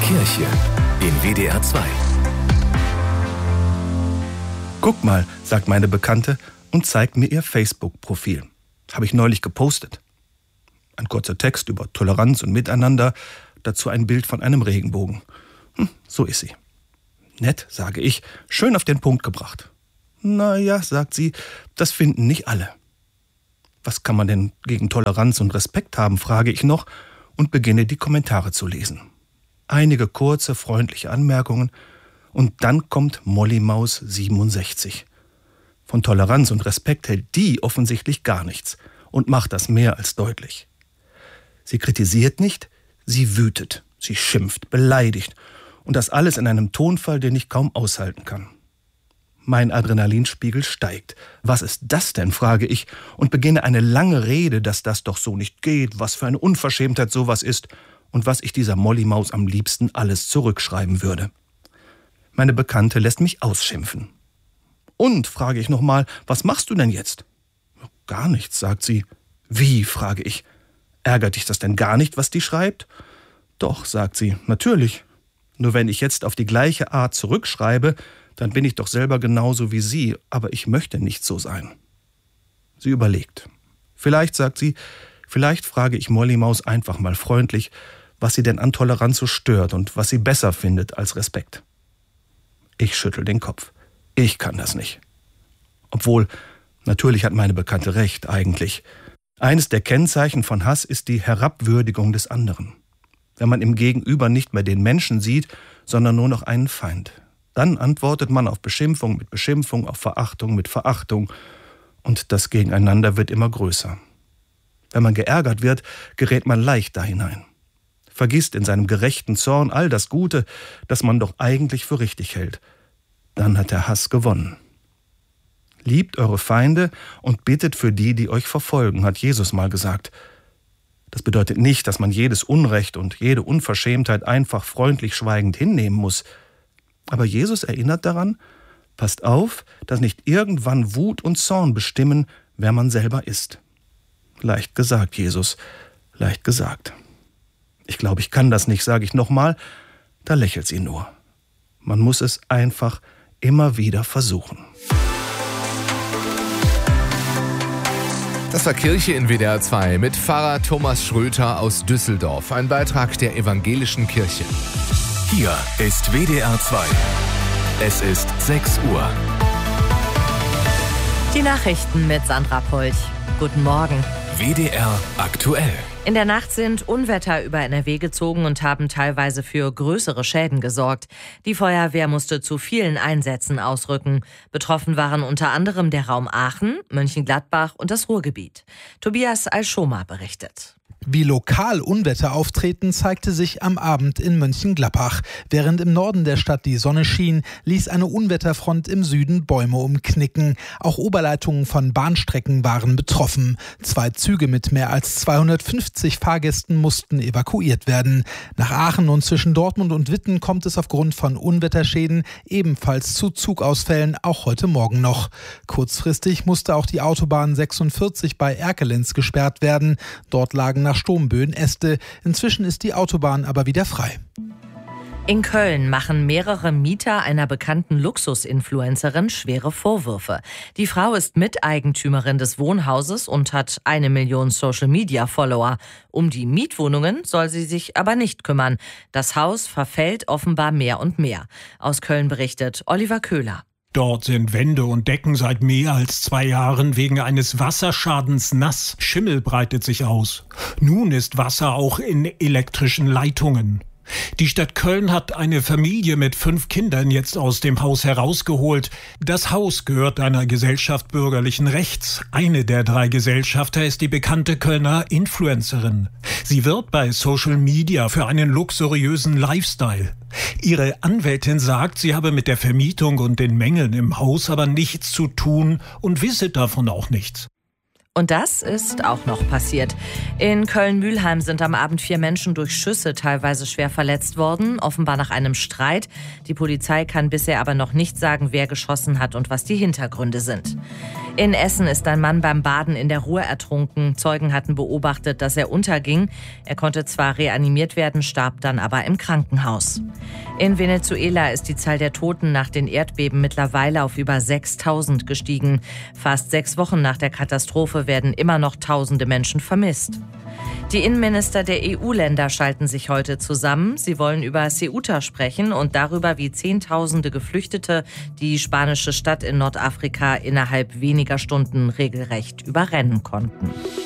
Kirche in WDR 2. Guck mal, sagt meine Bekannte und zeigt mir ihr Facebook-Profil. Habe ich neulich gepostet. Ein kurzer Text über Toleranz und Miteinander, dazu ein Bild von einem Regenbogen. So ist sie. Nett, sage ich, schön auf den Punkt gebracht. Naja, sagt sie, das finden nicht alle. Was kann man denn gegen Toleranz und Respekt haben, frage ich noch und beginne die Kommentare zu lesen. Einige kurze, freundliche Anmerkungen und dann kommt Molly Maus 67. Von Toleranz und Respekt hält die offensichtlich gar nichts und macht das mehr als deutlich. Sie kritisiert nicht, sie wütet, sie schimpft, beleidigt und das alles in einem Tonfall, den ich kaum aushalten kann. Mein Adrenalinspiegel steigt. Was ist das denn, frage ich und beginne eine lange Rede, dass das doch so nicht geht, was für eine Unverschämtheit sowas ist und was ich dieser Molly Maus am liebsten alles zurückschreiben würde. Meine Bekannte lässt mich ausschimpfen. Und, frage ich nochmal, was machst du denn jetzt? Gar nichts, sagt sie. Wie, frage ich. Ärgert dich das denn gar nicht, was die schreibt? Doch, sagt sie, natürlich. Nur wenn ich jetzt auf die gleiche Art zurückschreibe, dann bin ich doch selber genauso wie sie, aber ich möchte nicht so sein. Sie überlegt. Vielleicht, sagt sie, vielleicht frage ich Molly Maus einfach mal freundlich, was sie denn an Toleranz so stört und was sie besser findet als Respekt. Ich schüttel den Kopf. Ich kann das nicht. Obwohl, natürlich hat meine Bekannte recht, eigentlich. Eines der Kennzeichen von Hass ist die Herabwürdigung des anderen. Wenn man im Gegenüber nicht mehr den Menschen sieht, sondern nur noch einen Feind. Dann antwortet man auf Beschimpfung mit Beschimpfung, auf Verachtung mit Verachtung. Und das Gegeneinander wird immer größer. Wenn man geärgert wird, gerät man leicht da hinein. Vergisst in seinem gerechten Zorn all das Gute, das man doch eigentlich für richtig hält. Dann hat der Hass gewonnen. Liebt eure Feinde und betet für die, die euch verfolgen, hat Jesus mal gesagt. Das bedeutet nicht, dass man jedes Unrecht und jede Unverschämtheit einfach freundlich schweigend hinnehmen muss. Aber Jesus erinnert daran, passt auf, dass nicht irgendwann Wut und Zorn bestimmen, wer man selber ist. Leicht gesagt, Jesus, leicht gesagt. Ich glaube, ich kann das nicht, sage ich nochmal. Da lächelt sie nur. Man muss es einfach immer wieder versuchen. Das war Kirche in WDR 2 mit Pfarrer Thomas Schröter aus Düsseldorf. Ein Beitrag der Evangelischen Kirche. Hier ist WDR 2. Es ist 6 Uhr. Die Nachrichten mit Sandra Polch. Guten Morgen. WDR aktuell. In der Nacht sind Unwetter über NRW gezogen und haben teilweise für größere Schäden gesorgt. Die Feuerwehr musste zu vielen Einsätzen ausrücken. Betroffen waren unter anderem der Raum Aachen, Mönchengladbach und das Ruhrgebiet. Tobias Alschoma berichtet. Wie lokal Unwetter auftreten, zeigte sich am Abend in Mönchengladbach. Während im Norden der Stadt die Sonne schien, ließ eine Unwetterfront im Süden Bäume umknicken. Auch Oberleitungen von Bahnstrecken waren betroffen. 2 Züge mit mehr als 250 Fahrgästen mussten evakuiert werden. Nach Aachen und zwischen Dortmund und Witten kommt es aufgrund von Unwetterschäden ebenfalls zu Zugausfällen, auch heute Morgen noch. Kurzfristig musste auch die Autobahn 46 bei Erkelenz gesperrt werden. Dort lagen nach Sturmböen Äste. Inzwischen ist die Autobahn aber wieder frei. In Köln machen mehrere Mieter einer bekannten Luxusinfluencerin schwere Vorwürfe. Die Frau ist Miteigentümerin des Wohnhauses und hat 1 Million Social-Media-Follower. Um die Mietwohnungen soll sie sich aber nicht kümmern. Das Haus verfällt offenbar mehr und mehr. Aus Köln berichtet Oliver Köhler. Dort sind Wände und Decken seit mehr als 2 Jahren wegen eines Wasserschadens nass. Schimmel breitet sich aus. Nun ist Wasser auch in elektrischen Leitungen. Die Stadt Köln hat eine Familie mit 5 Kindern jetzt aus dem Haus herausgeholt. Das Haus gehört einer Gesellschaft bürgerlichen Rechts. Eine der 3 Gesellschafter ist die bekannte Kölner Influencerin. Sie wirbt bei Social Media für einen luxuriösen Lifestyle. Ihre Anwältin sagt, sie habe mit der Vermietung und den Mängeln im Haus aber nichts zu tun und wisse davon auch nichts. Und das ist auch noch passiert. In Köln-Mülheim sind am Abend 4 Menschen durch Schüsse teilweise schwer verletzt worden, offenbar nach einem Streit. Die Polizei kann bisher aber noch nicht sagen, wer geschossen hat und was die Hintergründe sind. In Essen ist ein Mann beim Baden in der Ruhr ertrunken. Zeugen hatten beobachtet, dass er unterging. Er konnte zwar reanimiert werden, starb dann aber im Krankenhaus. In Venezuela ist die Zahl der Toten nach den Erdbeben mittlerweile auf über 6.000 gestiegen. Fast 6 Wochen nach der Katastrophe werden immer noch tausende Menschen vermisst. Die Innenminister der EU-Länder schalten sich heute zusammen. Sie wollen über Ceuta sprechen und darüber, wie Zehntausende Geflüchtete die spanische Stadt in Nordafrika innerhalb weniger Stunden regelrecht überrennen konnten.